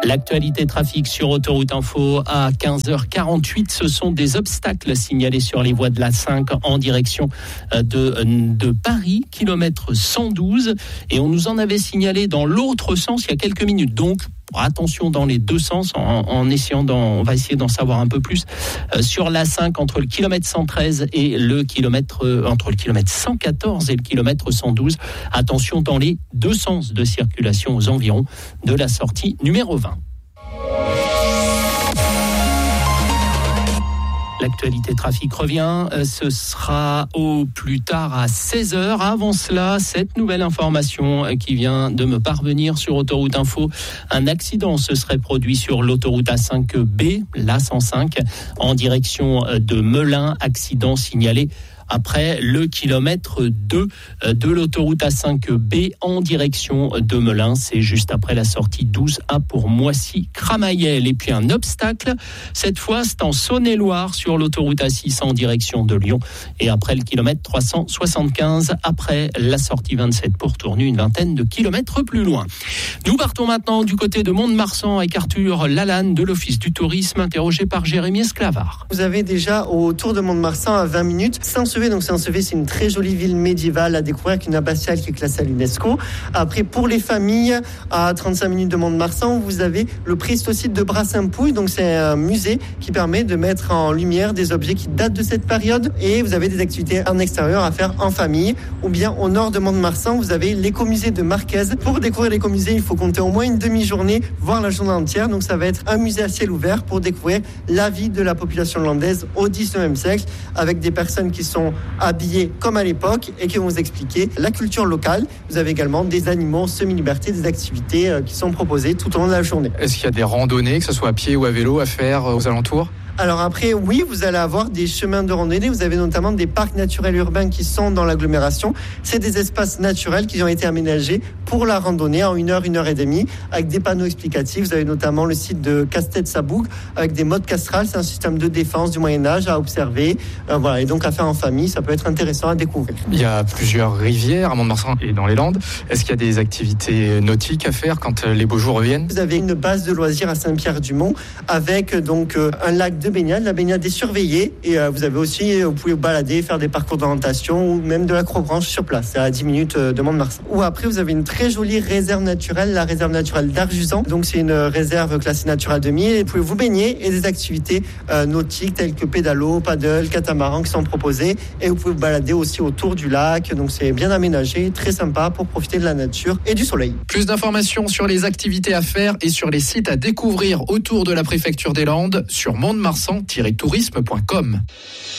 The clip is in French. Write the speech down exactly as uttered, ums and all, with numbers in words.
L'actualité trafic sur Autoroute Info à quinze heures quarante-huit. Ce sont des obstacles signalés sur les voies de l'A cinq en direction de, de Paris, kilomètre cent douze. Et on nous en avait signalé dans l'autre sens il y a quelques minutes. Donc, attention dans les deux sens, en, en essayant d'en, on va essayer d'en savoir un peu plus euh, sur l'A cinq entre le kilomètre cent treize et le kilomètre euh, entre le kilomètre cent quatorze et le kilomètre cent douze. Attention dans les deux sens de circulation aux environs de la sortie numéro vingt. L'actualité trafic revient, ce sera au plus tard à seize heures. Avant cela, cette nouvelle information qui vient de me parvenir sur Autoroute Info. Un accident se serait produit sur l'autoroute A cinq B, l'A cent cinq, en direction de Melun. Accident signalé après le kilomètre deux de l'autoroute A cinq B en direction de Melun. C'est juste après la sortie douze A pour Moissy-Cramayel. Et puis un obstacle, cette fois c'est en Saône-et-Loire sur l'autoroute A six en direction de Lyon. Et après le kilomètre trois cent soixante-quinze, après la sortie vingt-sept pour tourner une vingtaine de kilomètres plus loin. Nous partons maintenant du côté de Mont-de-Marsan avec Arthur Lalanne de l'Office du Tourisme, interrogé par Jérémy Esclavard. Vous avez déjà autour de Mont-de-Marsan à vingt minutes Saint-Sevé. Donc Saint-Sevé, c'est une très jolie ville médiévale à découvrir avec une abbatiale qui est classée à l'UNESCO. Après, pour les familles, à trente-cinq minutes de Mont-de-Marsan, vous avez le Préstocide de Brassampouille. Donc c'est un musée qui permet de mettre en lumière des objets qui datent de cette période. Et vous avez des activités en extérieur à faire en famille. Ou bien au nord de Mont-de-Marsan, vous avez l'écomusée de Marquez. Pour découvrir l'écomusée, il faut compter au moins une demi-journée, voire la journée entière. Donc ça va être un musée à ciel ouvert pour découvrir la vie de la population hollandaise au dix-neuvième siècle, avec des personnes qui sont habillés comme à l'époque et qui vont vous expliquer la culture locale. Vous avez également des animaux en semi-liberté, des activités qui sont proposées tout au long de la journée. Est-ce qu'il y a des randonnées, que ce soit à pied ou à vélo, à faire aux alentours ? Alors après, oui, vous allez avoir des chemins de randonnée. Vous avez notamment des parcs naturels urbains qui sont dans l'agglomération. C'est des espaces naturels qui ont été aménagés pour la randonnée en une heure, une heure et demie, avec des panneaux explicatifs. Vous avez notamment le site de Castet-Saboug avec des modes castrales. C'est un système de défense du Moyen-Âge à observer. Euh, voilà, et donc à faire en famille, ça peut être intéressant à découvrir. Il y a plusieurs rivières à Mont-de-Marsan et dans les Landes. Est-ce qu'il y a des activités nautiques à faire quand les beaux jours reviennent ? Vous avez une base de loisirs à Saint-Pierre-du-Mont avec donc euh, un lac de de baignade. La baignade est surveillée et euh, vous avez aussi, vous pouvez vous balader, faire des parcours d'orientation ou même de l'acrobranche sur place. C'est à dix minutes de Mont-de-Marsan. Ou après, vous avez une très jolie réserve naturelle, la réserve naturelle d'Arjusan. Donc, c'est une réserve classée naturelle de mille. Et vous pouvez vous baigner et des activités euh, nautiques telles que pédalo, paddle, catamaran qui sont proposées. Et vous pouvez vous balader aussi autour du lac. Donc, c'est bien aménagé, très sympa pour profiter de la nature et du soleil. Plus d'informations sur les activités à faire et sur les sites à découvrir autour de la préfecture des Landes sur mont de marsan tiret tourisme point com.